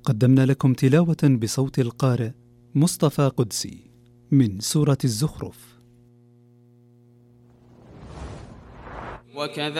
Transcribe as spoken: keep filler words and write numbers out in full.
قدمنا لكم تلاوة بصوت القارئ مصطفى قدسي من سورة الزخرف. وكذا